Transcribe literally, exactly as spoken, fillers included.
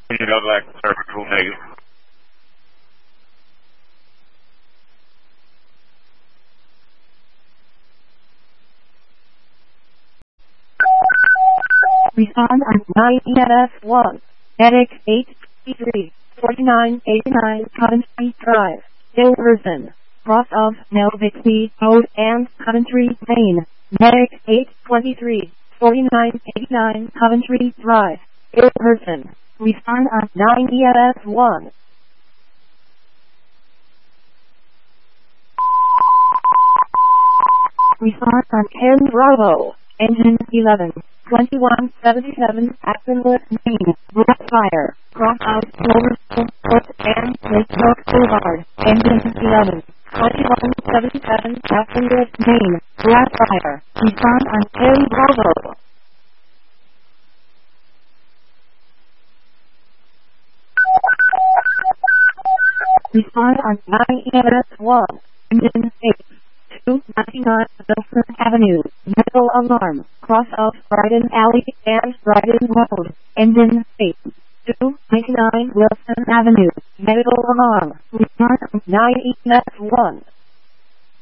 You know, like cervical negative. Respond on nine E F one. Medic eight three forty-nine eighty-nine Coventry Drive, Hilversum. Cross of Melvixby Road and Coventry, Maine. Medic eight twenty-three forty-nine eighty-nine Coventry Drive, Hilversum. Respond on nine E F one. Respond on ten Bravo. Engine eleven. twenty-one seventy-seven Actonwood, Maine. Black fire. Cross out Cloversville Court and Lake York Boulevard. Engine eleven. twenty-one seventy-seven Actonwood, Maine. Black fire. Respond on ten Bravo. Respond on nine E F one. Engine eight. two ninety-nine Wilson Avenue, medical alarm, cross of Bryden Alley and Bryden Road, engine eight. two ninety-nine Wilson Avenue, medical alarm, respond on nine E F one.